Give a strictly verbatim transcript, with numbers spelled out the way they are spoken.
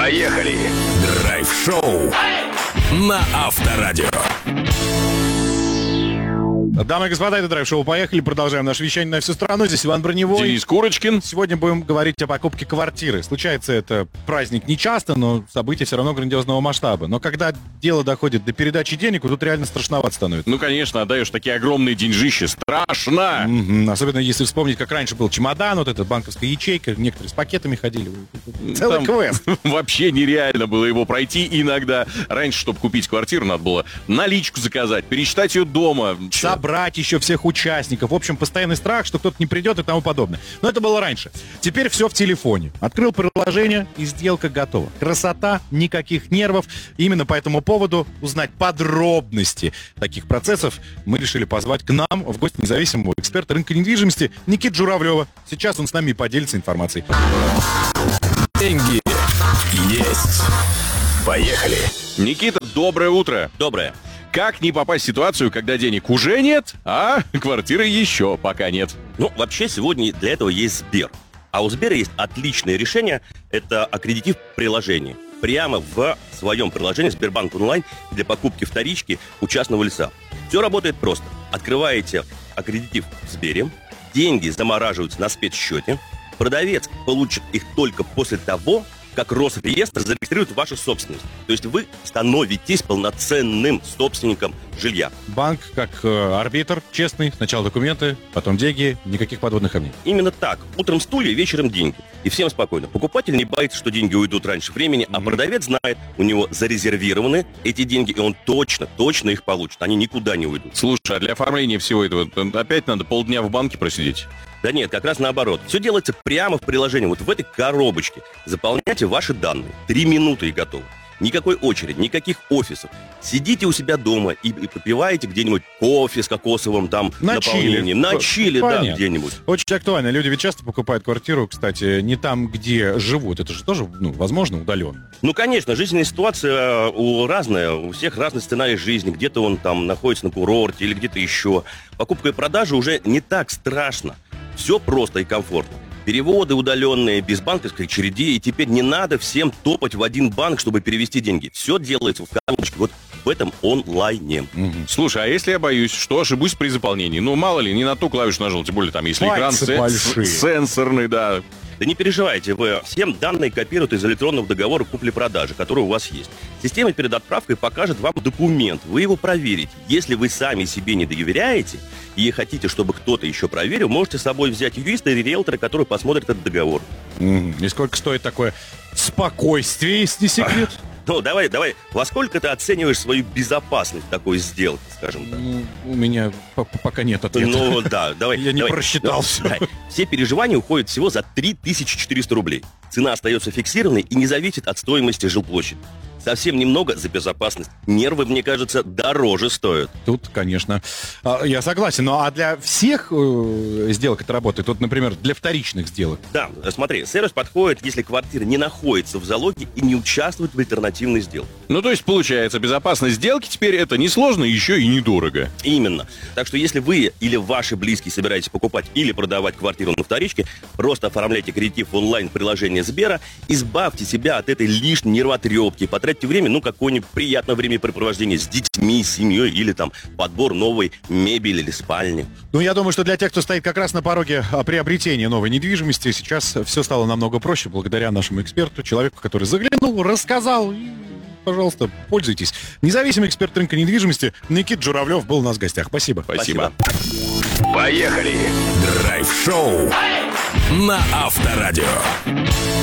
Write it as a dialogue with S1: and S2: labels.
S1: Поехали! Драйв-шоу на Авторадио.
S2: Дамы и господа, это Драйв-шоу. Поехали, продолжаем наше вещание на всю страну. Здесь Иван Броневой.
S3: Денис Курочкин.
S2: Сегодня будем говорить о покупке квартиры. Случается это праздник не часто, но событие все равно грандиозного масштаба. Но когда дело доходит до передачи денег, тут реально страшновато становится.
S3: Ну, конечно, отдаешь такие огромные деньжища. Страшно!
S2: Mm-hmm. Особенно если вспомнить, как раньше был чемодан, вот эта банковская ячейка, некоторые с пакетами ходили. Целый
S3: Там
S2: квест.
S3: Вообще нереально было его пройти иногда. Раньше, чтобы купить квартиру, надо было наличку заказать, пересчитать ее дома.
S2: Собрать еще всех участников. В общем, постоянный страх, что кто-то не придет и тому подобное. Но это было раньше. Теперь все в телефоне. Открыл приложение, и сделка готова. Красота, никаких нервов. Именно по этому поводу узнать подробности таких процессов мы решили позвать к нам в гости независимого эксперта рынка недвижимости Никиту Журавлева. Сейчас он с нами и поделится информацией.
S1: Деньги есть. Поехали.
S3: Никита, доброе утро.
S4: Доброе.
S3: Как не попасть в ситуацию, когда денег уже нет, а квартиры еще пока нет?
S4: Ну, вообще, сегодня для этого есть Сбер. А у Сбера есть отличное решение. Это аккредитив приложения. Прямо в своем приложении Сбербанк онлайн для покупки вторички у частного лица. Все работает просто. Открываете аккредитив в Сбере, деньги замораживаются на спецсчете, продавец получит их только после того, как Росреестр зарегистрирует вашу собственность. То есть вы становитесь полноценным собственником жилья.
S2: Банк как э, арбитр, честный. Сначала документы, потом деньги, никаких подводных камней.
S4: Именно так. Утром стулья, вечером деньги. И всем спокойно. Покупатель не боится, что деньги уйдут раньше времени, mm-hmm. а продавец знает, у него зарезервированы эти деньги, и он точно, точно их получит. Они никуда не уйдут.
S3: Слушай, а для оформления всего этого опять надо полдня в банке просидеть?
S4: Да нет, как раз наоборот. Все делается прямо в приложении, вот в этой коробочке. Заполняйте ваши данные. Три минуты и готово. Никакой очереди, никаких офисов. Сидите у себя дома и, и попиваете где-нибудь кофе с кокосовым там
S2: на
S4: наполнением.
S2: Чили.
S4: На Чили,
S2: Понятно.
S4: Да, где-нибудь.
S2: Очень актуально. Люди ведь часто покупают квартиру, кстати, не там, где живут. Это же тоже, ну, возможно, удаленно.
S4: Ну, конечно, жизненная ситуация у разная. У всех разный сценарий жизни. Где-то он там находится на курорте или где-то еще. Покупка и продажа уже не так страшно. Все просто и комфортно. Переводы удаленные, без банковской череди, и теперь не надо всем топать в один банк, чтобы перевести деньги. Все делается в коробочке, вот в этом онлайне.
S3: Угу. Слушай, а если я боюсь, что ошибусь при заполнении? Ну, мало ли, не на ту клавишу нажал, тем более там, если
S2: Пальцы
S3: экран сен- сенсорный, да.
S4: Да не переживайте, вы всем данные копируют из электронного договора купли-продажи, который у вас есть. Система перед отправкой покажет вам документ, вы его проверите. Если вы сами себе не доверяете и хотите, чтобы кто-то еще проверил, можете с собой взять юриста или риэлтора, который посмотрит этот договор.
S2: Mm-hmm. И сколько стоит такое спокойствие, если не секрет?
S4: Ну, давай, давай, во сколько ты оцениваешь свою безопасность такой сделки, скажем так?
S2: Ну, у меня пока нет ответа.
S4: Ну, да, давай.
S2: Я не
S4: давай.
S2: просчитал все.
S4: Да. Все переживания уходят всего за три тысячи четыреста рублей. Цена остается фиксированной и не зависит от стоимости жилплощади. Совсем немного за безопасность. Нервы, мне кажется, дороже стоят.
S2: Тут, конечно, я согласен. Ну, а для всех э, сделок это работает? Вот, например, для вторичных сделок?
S4: Да, смотри, сервис подходит, если квартира не находится в залоге и не участвует в альтернативной сделке.
S3: Ну, то есть, получается, безопасность сделки теперь это несложно, еще и недорого.
S4: Именно. Так что, если вы или ваши близкие собираетесь покупать или продавать квартиру на вторичке, просто оформляйте кредитив в онлайн-приложение Сбера, избавьте себя от этой лишней нервотрепки, потратьте время, ну, какое-нибудь приятное времяпрепровождение с детьми, с семьей или там подбор новой мебели или спальни.
S2: Ну, я думаю, что для тех, кто стоит как раз на пороге приобретения новой недвижимости, сейчас все стало намного проще благодаря нашему эксперту, человеку, который заглянул, рассказал. И, пожалуйста, пользуйтесь. Независимый эксперт рынка недвижимости Никита Журавлев был у нас в гостях. Спасибо.
S4: Спасибо.
S1: Поехали. Драйв-шоу на Авторадио.